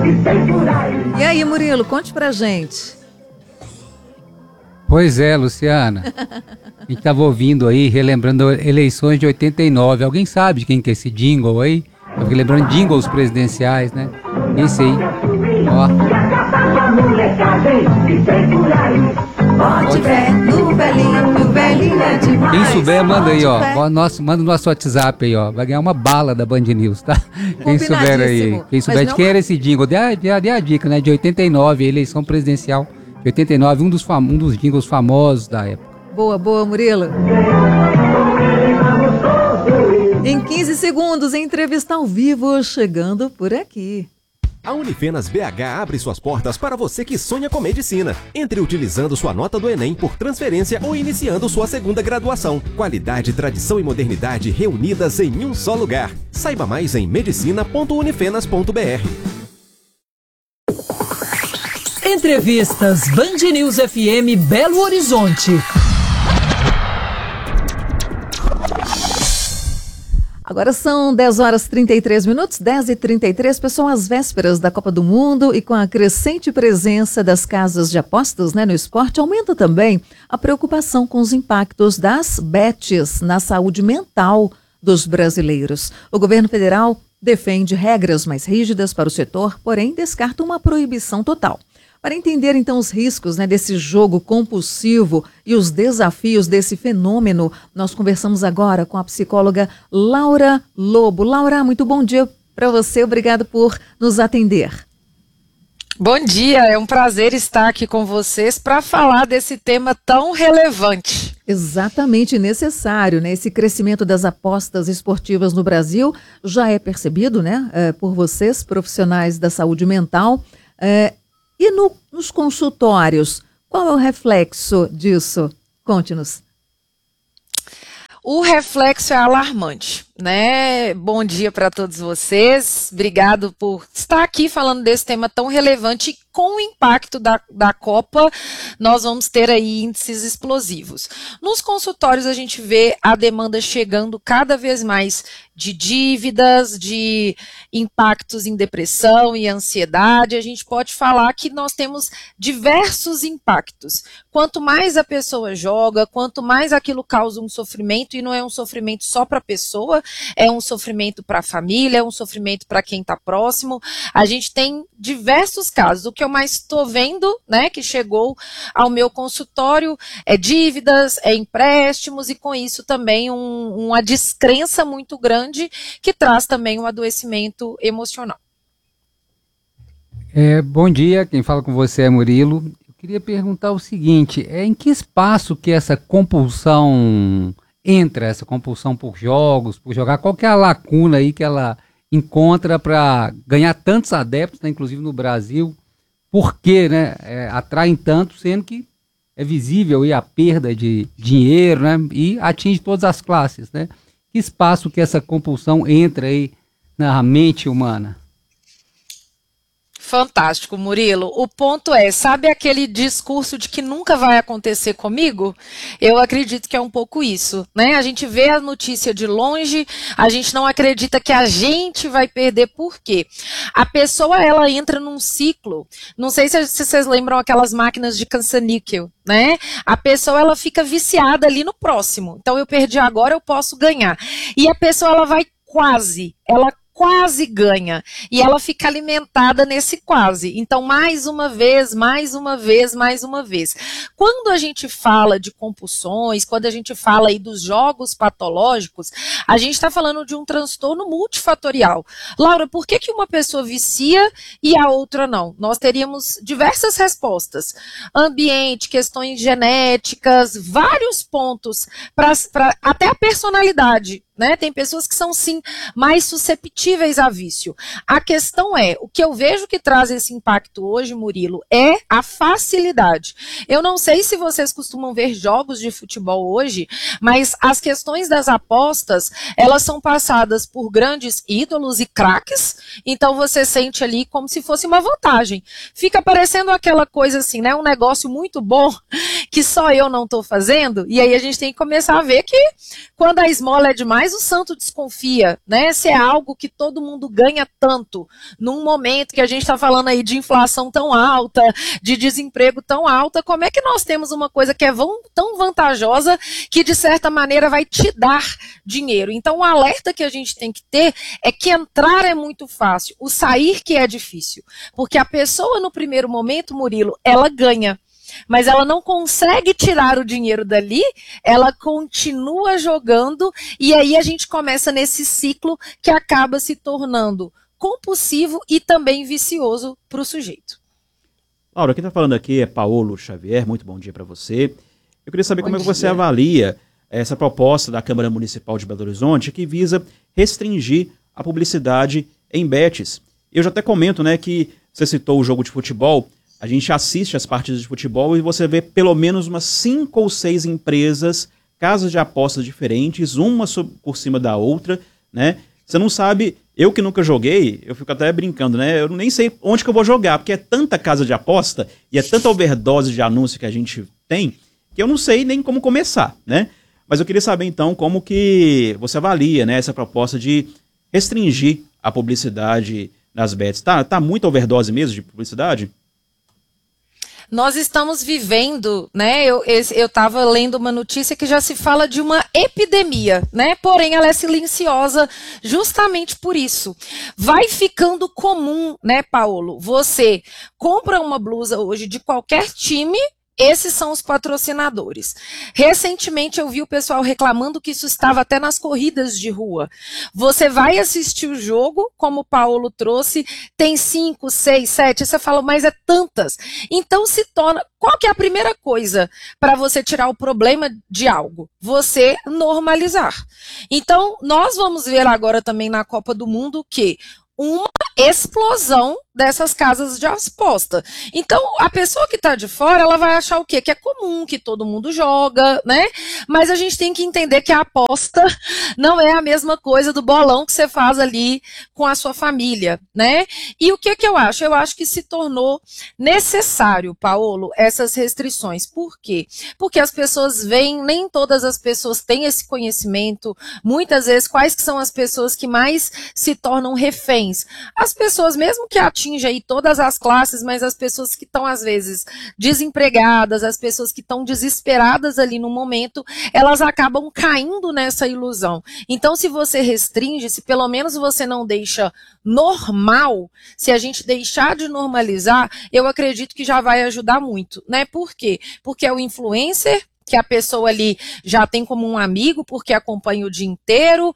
E aí, Murilo, conte pra gente. Pois é, Luciana. A gente estava ouvindo aí, relembrando eleições de 89. Alguém sabe de quem que é esse jingle aí? Eu fiquei lembrando jingles presidenciais, né? Esse aí. Ó. Bote fé no velhinho é demais. Quem souber, manda aí, ó. Manda no nosso WhatsApp aí, ó. Vai ganhar uma bala da Band News, tá? Quem souber aí. Quem souber de quem era esse jingle. Dê a dica, né? De 89, eleição presidencial. De 89, um dos jingles famosos da época. Boa, Murilo. Em 15 segundos, entrevista ao vivo, chegando por aqui. A Unifenas BH abre suas portas para você que sonha com medicina. Entre utilizando sua nota do Enem por transferência ou iniciando sua segunda graduação. Qualidade, tradição e modernidade reunidas em um só lugar. Saiba mais em medicina.unifenas.br. Entrevistas Band News FM Belo Horizonte. Agora são 10 horas e 33 minutos, 10h33, pessoal, às vésperas da Copa do Mundo e com a crescente presença das casas de apostas, né, no esporte, aumenta também a preocupação com os impactos das bets na saúde mental dos brasileiros. O governo federal defende regras mais rígidas para o setor, porém descarta uma proibição total. Para entender, então, os riscos, né, desse jogo compulsivo e os desafios desse fenômeno, nós conversamos agora com a psicóloga Laura Lobo. Laura, muito bom dia para você. Obrigada por nos atender. Bom dia, é um prazer estar aqui com vocês para falar desse tema tão relevante. Exatamente necessário, né? Esse crescimento das apostas esportivas no Brasil já é percebido, né, por vocês, profissionais da saúde mental. E nos consultórios, qual é o reflexo disso? Conte-nos. O reflexo é alarmante, né? Bom dia para todos vocês. Obrigado por estar aqui falando desse tema tão relevante. E com o impacto da Copa, nós vamos ter aí índices explosivos. Nos consultórios, a gente vê a demanda chegando cada vez mais de dívidas, de impactos em depressão e ansiedade. A gente pode falar que nós temos diversos impactos. Quanto mais a pessoa joga, quanto mais aquilo causa um sofrimento, e não é um sofrimento só para a pessoa, é um sofrimento para a família, é um sofrimento para quem está próximo. A gente tem diversos casos. O que eu mais estou vendo, né, que chegou ao meu consultório, é dívidas, é empréstimos, e com isso também uma descrença muito grande, que traz também um adoecimento emocional. Bom dia, quem fala com você é Murilo. Eu queria perguntar o seguinte, em que espaço que essa compulsão entra, essa compulsão por jogos, por jogar, qual que é a lacuna aí que ela encontra para ganhar tantos adeptos, né, inclusive no Brasil? Por que, né, atraem tanto, sendo que é visível aí a perda de dinheiro, né, e atinge todas as classes, né? Que espaço que essa compulsão entra aí na mente humana? Fantástico, Murilo. O ponto é, sabe aquele discurso de que nunca vai acontecer comigo? Eu acredito que é um pouco isso, né? A gente vê a notícia de longe, a gente não acredita que a gente vai perder. Por quê? A pessoa, ela entra num ciclo, não sei se vocês lembram aquelas máquinas de caça-níquel, né? A pessoa, ela fica viciada ali no próximo. Então, eu perdi agora, eu posso ganhar. E a pessoa, ela quase ganha, e ela fica alimentada nesse quase. Então, mais uma vez. Quando a gente fala de compulsões, quando a gente fala aí dos jogos patológicos, a gente está falando de um transtorno multifatorial. Laura, por que uma pessoa vicia e a outra não? Nós teríamos diversas respostas. Ambiente, questões genéticas, vários pontos, até a personalidade. Né? Tem pessoas que são, sim, mais susceptíveis a vício. A questão é, o que eu vejo que traz esse impacto hoje, Murilo, é a facilidade. Eu não sei se vocês costumam ver jogos de futebol hoje, mas as questões das apostas, elas são passadas por grandes ídolos e craques, então você sente ali como se fosse uma vantagem. Fica parecendo aquela coisa assim, né? Um negócio muito bom que só eu não estou fazendo, e aí a gente tem que começar a ver que quando a esmola é demais, mas o santo desconfia, né? Se é algo que todo mundo ganha tanto, num momento que a gente está falando aí de inflação tão alta, de desemprego tão alta, como é que nós temos uma coisa que é tão vantajosa que, de certa maneira, vai te dar dinheiro? Então, o alerta que a gente tem que ter é que entrar é muito fácil, o sair que é difícil. Porque a pessoa, no primeiro momento, Murilo, ela ganha. Mas ela não consegue tirar o dinheiro dali, ela continua jogando, e aí a gente começa nesse ciclo que acaba se tornando compulsivo e também vicioso para o sujeito. Laura, quem está falando aqui é Paulo Xavier, muito bom dia para você. Eu queria saber como é que você dia. Avalia essa proposta da Câmara Municipal de Belo Horizonte que visa restringir a publicidade em bets. Eu já até comento, né, que você citou o jogo de futebol. A gente assiste as partidas de futebol e você vê pelo menos umas 5 ou 6 empresas, casas de apostas diferentes, uma por cima da outra, né? Você não sabe, eu que nunca joguei, eu fico até brincando, né? Eu nem sei onde que eu vou jogar, porque é tanta casa de aposta e é tanta overdose de anúncio que a gente tem, que eu não sei nem como começar, né? Mas eu queria saber então como que você avalia, né, essa proposta de restringir a publicidade nas bets. Tá muito overdose mesmo de publicidade? Nós estamos vivendo, né? Eu estava lendo uma notícia que já se fala de uma epidemia, né? Porém, ela é silenciosa justamente por isso. Vai ficando comum, né, Paulo? Você compra uma blusa hoje de qualquer time. Esses são os patrocinadores. Recentemente eu vi o pessoal reclamando que isso estava até nas corridas de rua. Você vai assistir o jogo, como o Paulo trouxe, tem 5, 6, 7, você fala, mas é tantas. Então se torna... Qual que é a primeira coisa para você tirar o problema de algo? Você normalizar. Então nós vamos ver agora também na Copa do Mundo que uma explosão dessas casas de aposta. Então, a pessoa que está de fora, ela vai achar o quê? Que é comum, que todo mundo joga, né? Mas a gente tem que entender que a aposta não é a mesma coisa do bolão que você faz ali com a sua família, né? E o que eu acho? Eu acho que se tornou necessário, Paulo, essas restrições. Por quê? Porque as pessoas veem, nem todas as pessoas têm esse conhecimento, muitas vezes, quais que são as pessoas que mais se tornam reféns? As pessoas, mesmo que atinja aí todas as classes, mas as pessoas que estão, às vezes, desempregadas, as pessoas que estão desesperadas ali no momento, elas acabam caindo nessa ilusão. Então, se você restringe, se pelo menos você não deixa normal, se a gente deixar de normalizar, eu acredito que já vai ajudar muito, né? Por quê? Porque é o influencer, que a pessoa ali já tem como um amigo, porque acompanha o dia inteiro,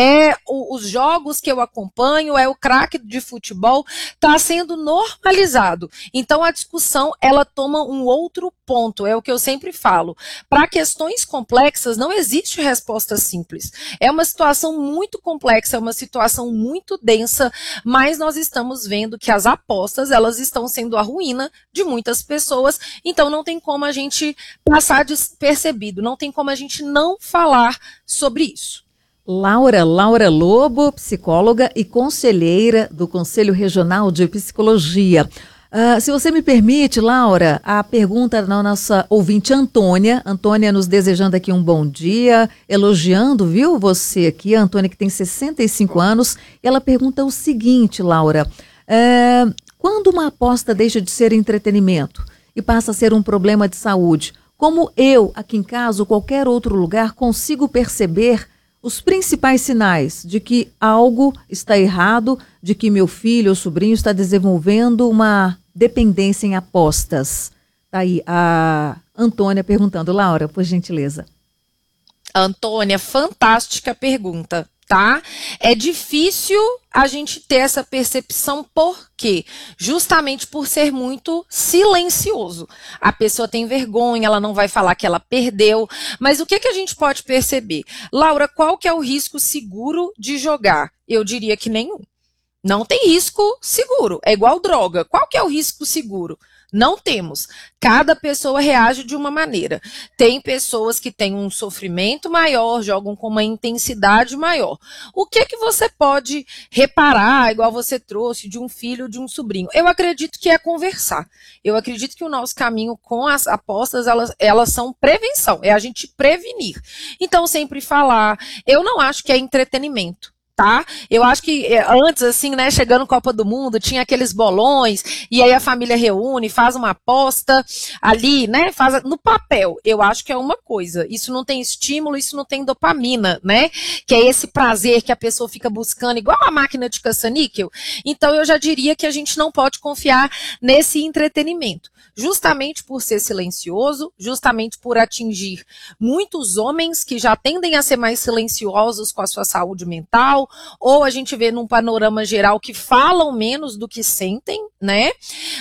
os jogos que eu acompanho, é o craque de futebol, está sendo normalizado. Então a discussão, ela toma um outro ponto, é o que eu sempre falo. Para questões complexas, não existe resposta simples. É uma situação muito complexa, é uma situação muito densa, mas nós estamos vendo que as apostas, elas estão sendo a ruína de muitas pessoas, então não tem como a gente passar despercebido, não tem como a gente não falar sobre isso. Laura Lobo, psicóloga e conselheira do Conselho Regional de Psicologia. Se você me permite, Laura, a pergunta da nossa ouvinte Antônia. Antônia nos desejando aqui um bom dia, elogiando, viu, você aqui, a Antônia que tem 65 anos. E ela pergunta o seguinte, Laura, quando uma aposta deixa de ser entretenimento e passa a ser um problema de saúde, como eu, aqui em casa ou qualquer outro lugar, consigo perceber os principais sinais de que algo está errado, de que meu filho ou sobrinho está desenvolvendo uma dependência em apostas? Tá aí a Antônia perguntando. Laura, por gentileza. Antônia, fantástica pergunta, tá? É difícil a gente ter essa percepção, por quê? Justamente por ser muito silencioso. A pessoa tem vergonha, ela não vai falar que ela perdeu, mas o que a gente pode perceber? Laura, qual que é o risco seguro de jogar? Eu diria que nenhum. Não tem risco seguro, é igual droga. Qual que é o risco seguro? Não temos. Cada pessoa reage de uma maneira. Tem pessoas que têm um sofrimento maior, jogam com uma intensidade maior. O que você pode reparar, igual você trouxe, de um filho, de um sobrinho? Eu acredito que é conversar. Eu acredito que o nosso caminho com as apostas, elas são prevenção. É a gente prevenir. Então, sempre falar. Eu não acho que é entretenimento. Tá? Eu acho que antes, assim, né, chegando Copa do Mundo, tinha aqueles bolões, e aí a família reúne, faz uma aposta ali, né, faz no papel. Eu acho que é uma coisa. Isso não tem estímulo, isso não tem dopamina, né? Que é esse prazer que a pessoa fica buscando, igual a máquina de caça-níquel. Então, eu já diria que a gente não pode confiar nesse entretenimento. Justamente por ser silencioso, justamente por atingir muitos homens que já tendem a ser mais silenciosos com a sua saúde mental, ou a gente vê num panorama geral que falam menos do que sentem, né?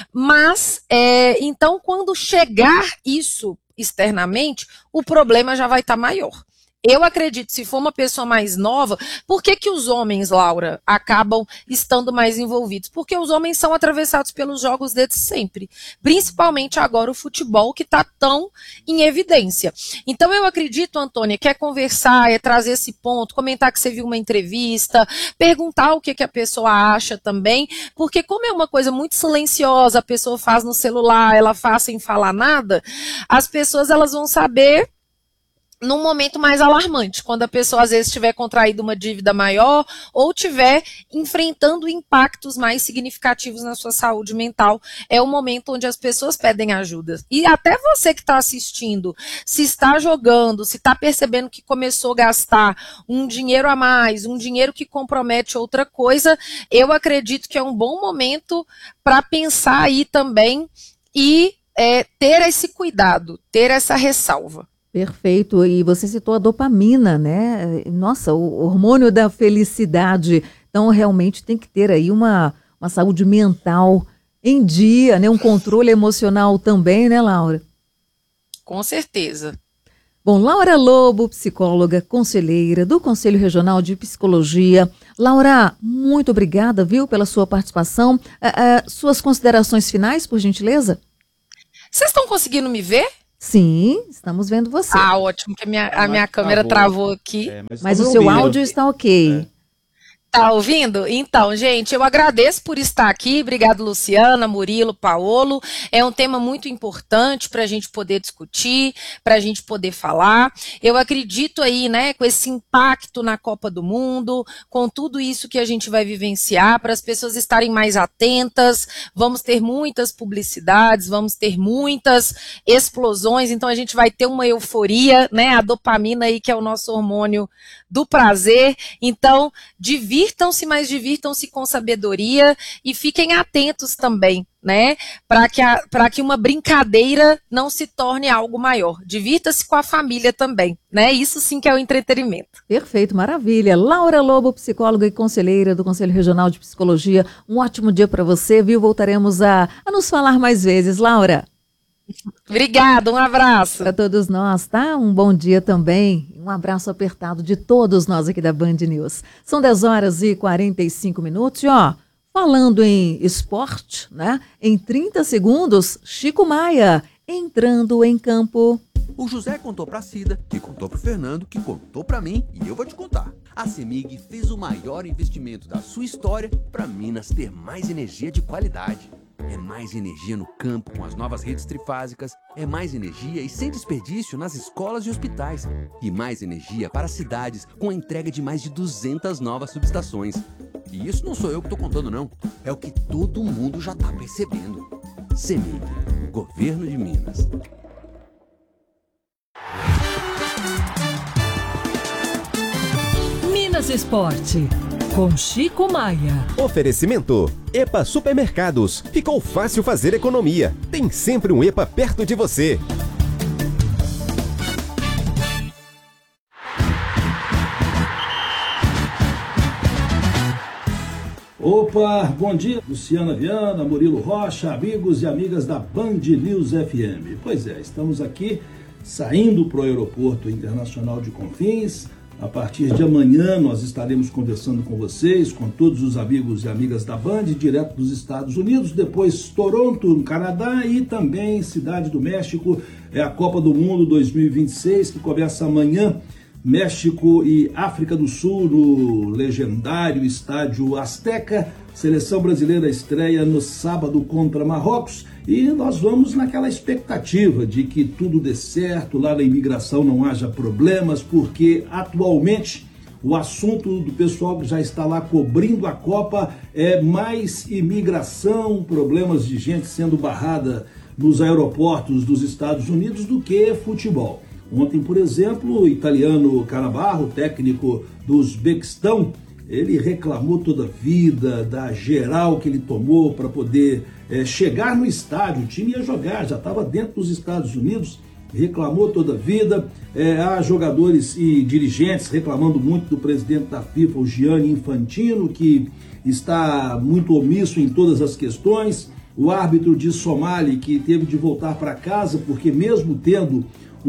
Mas, então, quando chegar isso externamente, o problema já vai estar maior. Eu acredito, se for uma pessoa mais nova, por que os homens, Laura, acabam estando mais envolvidos? Porque os homens são atravessados pelos jogos desde sempre. Principalmente agora o futebol, que está tão em evidência. Então eu acredito, Antônia, que é conversar, é trazer esse ponto, comentar que você viu uma entrevista, perguntar o que a pessoa acha também, porque como é uma coisa muito silenciosa, a pessoa faz no celular, ela faz sem falar nada, as pessoas elas vão saber num momento mais alarmante, quando a pessoa às vezes tiver contraído uma dívida maior ou tiver enfrentando impactos mais significativos na sua saúde mental, é o momento onde as pessoas pedem ajuda. E até você que está assistindo, se está jogando, se está percebendo que começou a gastar um dinheiro a mais, um dinheiro que compromete outra coisa, eu acredito que é um bom momento para pensar aí também e ter esse cuidado, ter essa ressalva. Perfeito, e você citou a dopamina, né? Nossa, o hormônio da felicidade. Então, realmente tem que ter aí uma saúde mental em dia, né? Um controle emocional também, né, Laura? Com certeza. Bom, Laura Lobo, psicóloga, conselheira do Conselho Regional de Psicologia. Laura, muito obrigada, viu, pela sua participação. Suas considerações finais, por gentileza? Vocês estão conseguindo me ver? Sim, estamos vendo você. Ah, ótimo, que a minha câmera travou aqui. Mas o seu áudio está ok. Tá ouvindo? Então, gente, eu agradeço por estar aqui. Obrigado, Luciana, Murilo, Paolo. É um tema muito importante para a gente poder discutir, para a gente poder falar. Eu acredito aí, né, com esse impacto na Copa do Mundo, com tudo isso que a gente vai vivenciar, para as pessoas estarem mais atentas. Vamos ter muitas publicidades, vamos ter muitas explosões, então a gente vai ter uma euforia, né, a dopamina aí, que é o nosso hormônio do prazer. Então, divirtam-se, mas divirtam-se com sabedoria e fiquem atentos também, né? Para que uma brincadeira não se torne algo maior. Divirta-se com a família também, né? Isso sim que é o entretenimento. Perfeito, maravilha. Laura Lobo, psicóloga e conselheira do Conselho Regional de Psicologia. Um ótimo dia para você, viu? Voltaremos a nos falar mais vezes, Laura. Obrigada, um abraço. Para todos nós, tá? Um bom dia também. Um abraço apertado de todos nós aqui da Band News. São 10h45 e falando em esporte, né? Em 30 segundos, Chico Maia entrando em campo. O José contou pra Cida, que contou pro Fernando, que contou pra mim e eu vou te contar. A CEMIG fez o maior investimento da sua história para Minas ter mais energia de qualidade. É mais energia no campo com as novas redes trifásicas, é mais energia e sem desperdício nas escolas e hospitais, e mais energia para cidades com a entrega de mais de 200 novas subestações. E isso não sou eu que estou contando não, é o que todo mundo já está percebendo. CEMIG, Governo de Minas. Minas Esporte, com Chico Maia. Oferecimento: EPA Supermercados. Ficou fácil fazer economia. Tem sempre um EPA perto de você. Opa, bom dia, Luciana Viana, Murilo Rocha, amigos e amigas da Band News FM. Pois é, estamos aqui saindo para o Aeroporto Internacional de Confins A partir de amanhã nós estaremos conversando com vocês, com todos os amigos e amigas da Band, direto dos Estados Unidos, depois Toronto, no Canadá, e também Cidade do México, é a Copa do Mundo 2026, que começa amanhã. México e África do Sul no legendário Estádio Azteca. Seleção brasileira estreia no sábado contra Marrocos e nós vamos naquela expectativa de que tudo dê certo, lá na imigração não haja problemas, porque atualmente o assunto do pessoal que já está lá cobrindo a Copa é mais imigração, problemas de gente sendo barrada nos aeroportos dos Estados Unidos do que futebol. Ontem, por exemplo, o italiano Cannavaro, técnico do Uzbequistão, ele reclamou toda a vida da geral que ele tomou para poder chegar no estádio. O time ia jogar, já estava dentro dos Estados Unidos, reclamou toda a vida. Há jogadores e dirigentes reclamando muito do presidente da FIFA, o Gianni Infantino, que está muito omisso em todas as questões. O árbitro de Somália, que teve de voltar para casa porque mesmo tendo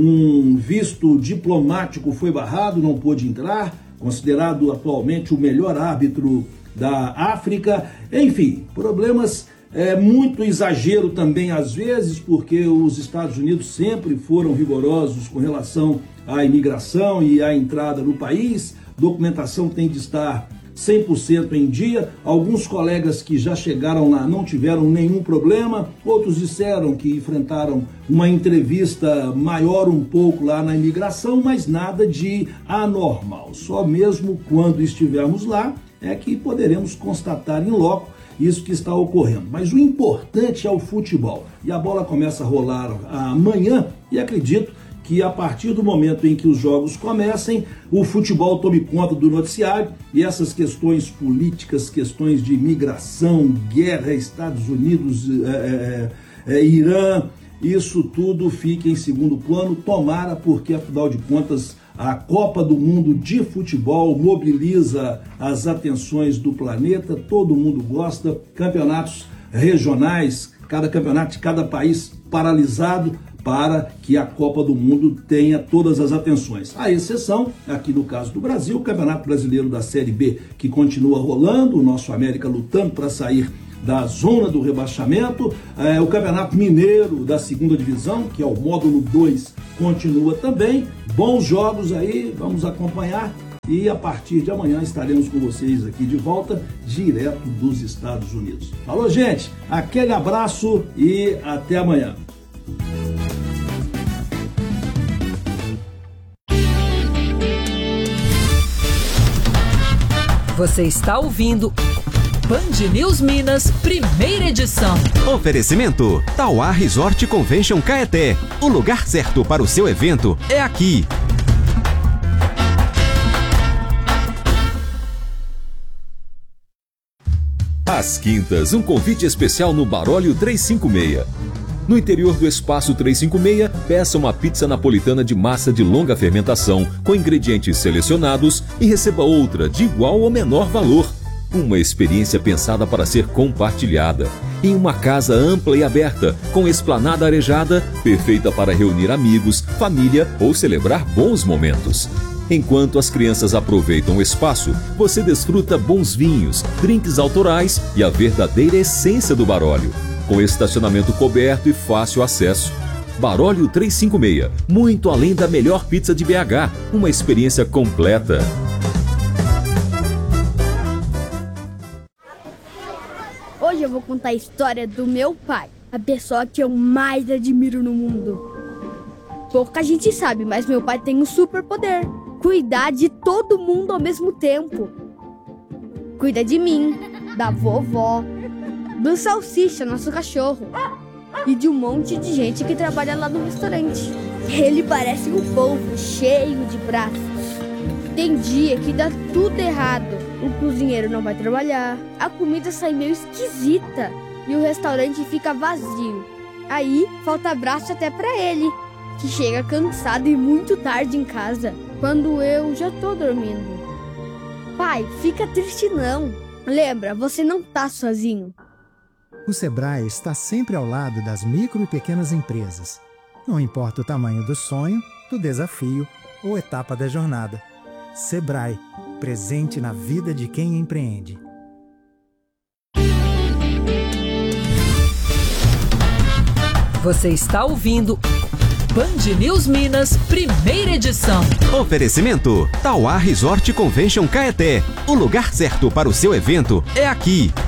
um visto diplomático foi barrado, não pôde entrar, considerado atualmente o melhor árbitro da África. Enfim, problemas, muito exagero também às vezes, porque os Estados Unidos sempre foram rigorosos com relação à imigração e à entrada no país. Documentação tem de estar 100% em dia. Alguns colegas que já chegaram lá não tiveram nenhum problema, outros disseram que enfrentaram uma entrevista maior um pouco lá na imigração, mas nada de anormal. Só mesmo quando estivermos lá é que poderemos constatar em loco isso que está ocorrendo. Mas o importante é o futebol. E a bola começa a rolar amanhã e acredito que a partir do momento em que os jogos comecem, o futebol tome conta do noticiário e essas questões políticas, questões de imigração, guerra, Estados Unidos, Irã, isso tudo fique em segundo plano. Tomara, porque afinal de contas a Copa do Mundo de futebol mobiliza as atenções do planeta, todo mundo gosta, campeonatos regionais, cada campeonato de cada país paralisado, para que a Copa do Mundo tenha todas as atenções. A exceção, aqui no caso do Brasil, o Campeonato Brasileiro da Série B, que continua rolando, o nosso América lutando para sair da zona do rebaixamento, o Campeonato Mineiro da segunda divisão, que é o módulo 2, continua também. Bons jogos aí, vamos acompanhar e a partir de amanhã estaremos com vocês aqui de volta, direto dos Estados Unidos. Falou, gente, aquele abraço e até amanhã. Você está ouvindo Band News Minas, primeira edição. Oferecimento Tauá Resort Convention Caeté. O lugar certo para o seu evento é aqui. Às quintas, um convite especial no Barólio 356. No interior do Espaço 356, peça uma pizza napolitana de massa de longa fermentação, com ingredientes selecionados e receba outra de igual ou menor valor. Uma experiência pensada para ser compartilhada. Em uma casa ampla e aberta, com esplanada arejada, perfeita para reunir amigos, família ou celebrar bons momentos. Enquanto as crianças aproveitam o espaço, você desfruta bons vinhos, drinks autorais e a verdadeira essência do Barólio. Com estacionamento coberto e fácil acesso. Barólio 356, muito além da melhor pizza de BH, uma experiência completa. Hoje eu vou contar a história do meu pai, a pessoa que eu mais admiro no mundo. Pouca gente sabe, mas meu pai tem um superpoder: cuidar de todo mundo ao mesmo tempo. Cuida de mim, da vovó, do Salsicha, nosso cachorro, e de um monte de gente que trabalha lá no restaurante. Ele parece um polvo cheio de braços. Tem dia que dá tudo errado. O cozinheiro não vai trabalhar, a comida sai meio esquisita e o restaurante fica vazio. Aí falta braço até pra ele, que chega cansado e muito tarde em casa, quando eu já tô dormindo. Pai, fica triste não. Lembra, você não tá sozinho. O Sebrae está sempre ao lado das micro e pequenas empresas. Não importa o tamanho do sonho, do desafio ou etapa da jornada. Sebrae, presente na vida de quem empreende. Você está ouvindo Band News Minas, primeira edição. Oferecimento: Tauá Resort Convention Caeté. O lugar certo para o seu evento é aqui.